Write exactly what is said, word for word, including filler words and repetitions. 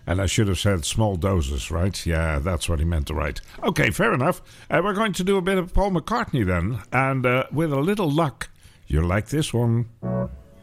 And I should have said small doses, right? Yeah, that's what he meant to write. Okay, fair enough. Uh, we're going to do a bit of Paul McCartney then. And uh, with a little luck, you'll like this one.